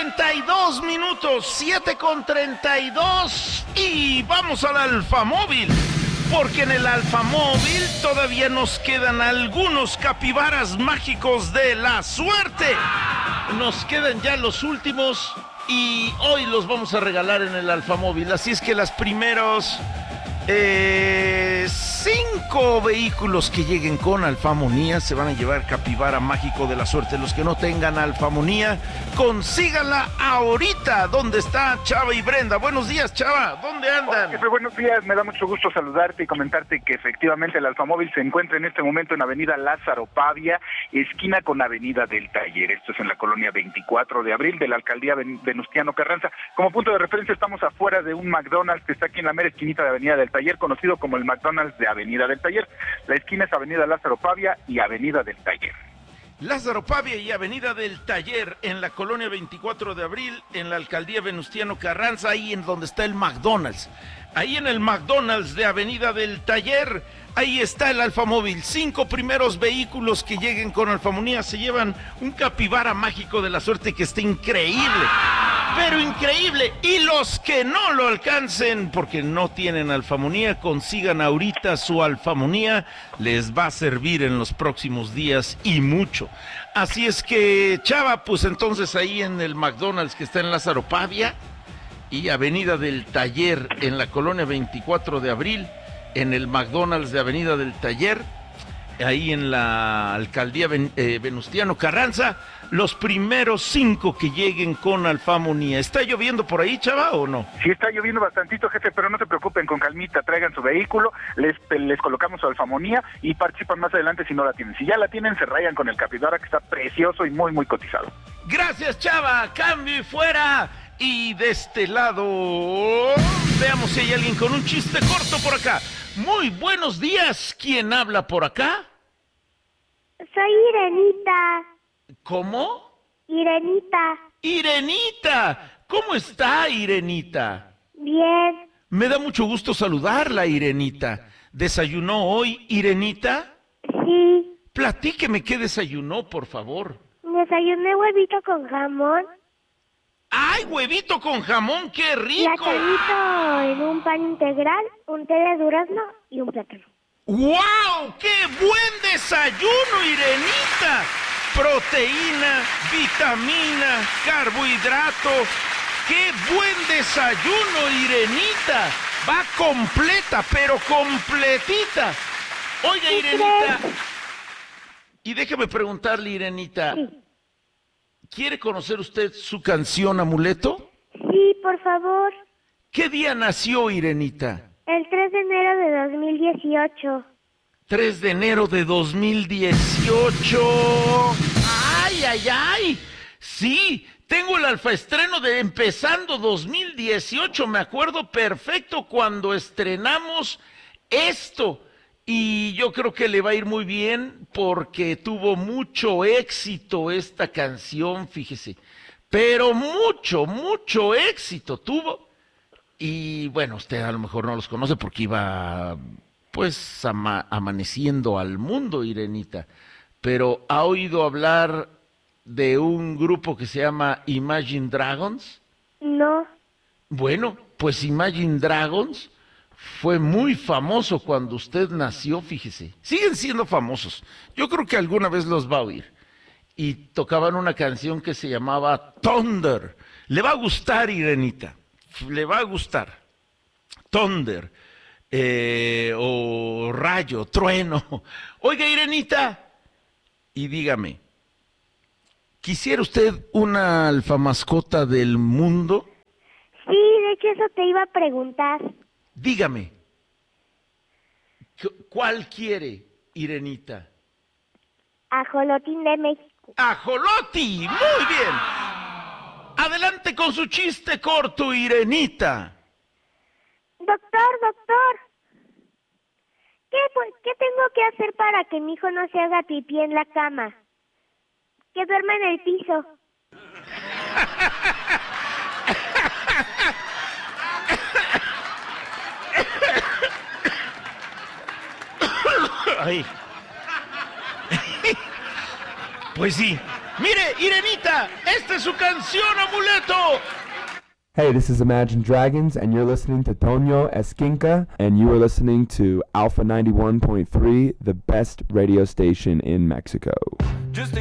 7:32, 7:32 y vamos al Alfamóvil, porque en el Alfamóvil todavía nos quedan algunos capibaras mágicos de la suerte. Nos quedan ya los últimos y hoy los vamos a regalar en el Alfamóvil, así es que las primeros 5 vehículos que lleguen con Alfamonía se van a llevar capibara mágico de la suerte. Los que no tengan Alfamonía, consíganla ahorita. ¿Dónde está Chava y Brenda? Buenos días, Chava, ¿dónde andan? Jefe, buenos días, me da mucho gusto saludarte y comentarte que efectivamente el Alfamóvil se encuentra en este momento en Avenida Lázaro Pavia, esquina con Avenida del Taller. Esto es en la colonia 24 de abril de la alcaldía Venustiano Carranza. Como punto de referencia estamos afuera de un McDonald's que está aquí en la mera esquinita de Avenida del Taller, conocido como el McDonald's de Avenida del Taller. La esquina es Avenida Lázaro Pavia y Avenida del Taller. Lázaro Pavia y Avenida del Taller, en la colonia 24 de abril, en la alcaldía Venustiano Carranza, ahí en donde está el McDonald's. Ahí en el McDonald's de Avenida del Taller, ahí está el Alfamóvil. 5 primeros vehículos que lleguen con Alfamonía se llevan un capibara mágico de la suerte que está increíble, pero increíble. Y los que no lo alcancen porque no tienen Alfamonía, consigan ahorita su Alfamonía, les va a servir en los próximos días y mucho. Así es que, Chava, pues entonces ahí en el McDonald's que está en Lázaro Pavia y Avenida del Taller, en la colonia 24 de abril, en el McDonald's de Avenida del Taller, ahí en la alcaldía Venustiano Carranza, los primeros 5 que lleguen con Alfamonía. ¿Está lloviendo por ahí, Chava, o no? Sí, está lloviendo bastantito, jefe, pero no se preocupen, con calmita, traigan su vehículo, les colocamos su Alfamonía y participan más adelante si no la tienen. Si ya la tienen, se rayan con el capibara que está precioso y muy, muy cotizado. Gracias, Chava, cambio y fuera. Y de este lado, veamos si hay alguien con un chiste corto por acá. Muy buenos días, ¿quién habla por acá? Soy Irenita. ¿Cómo? Irenita. Irenita, ¿cómo está, Irenita? Bien. Me da mucho gusto saludarla, Irenita. ¿Desayunó hoy, Irenita? Sí. Platíqueme qué desayunó, por favor. Desayuné huevito con jamón. ¡Ay, huevito con jamón, qué rico! Platanito en un pan integral, un té de durazno y un plátano. ¡Wow! ¡Qué buen desayuno, Irenita! Proteína, vitamina, carbohidrato. ¡Qué buen desayuno, Irenita! Va completa, pero completita. Oiga, Irenita, y déjeme preguntarle, Irenita, Sí. ¿quiere conocer usted su canción Amuleto? Sí, por favor. ¿Qué día nació, Irenita? El 3 de enero de 2018. 3 de enero de 2018. ¡Ay, ay, ay! Sí, tengo el alfaestreno de empezando 2018. Me acuerdo perfecto cuando estrenamos esto. Y yo creo que le va a ir muy bien porque tuvo mucho éxito esta canción, fíjese. Pero mucho, mucho éxito tuvo. Y bueno, usted a lo mejor no los conoce porque iba pues amaneciendo al mundo, Irenita. Pero ¿ha oído hablar de un grupo que se llama Imagine Dragons? No. Bueno, pues Imagine Dragons fue muy famoso cuando usted nació, fíjese. Siguen siendo famosos. Yo creo que alguna vez los va a oír. Y tocaban una canción que se llamaba Thunder. Le va a gustar, Irenita. Le va a gustar. Thunder. O rayo, trueno. Oiga, Irenita. Y dígame, ¿quisiera usted una alfamascota del mundo? Sí, de hecho eso te iba a preguntar. Dígame, ¿cuál quiere, Irenita? Ajolotín de México. ¡Ajoloti! ¡Muy bien! Adelante con su chiste corto, Irenita. Doctor, ¿qué tengo que hacer para que mi hijo no se haga pipí en la cama? Que duerma en el piso. Ay. Pues sí, Mire, Irenita, esta es su canción, amuleto. Hey, this is Imagine Dragons, and you're listening to Tonio Esquinca, and you are listening to Alpha 91.3, the best radio station in Mexico.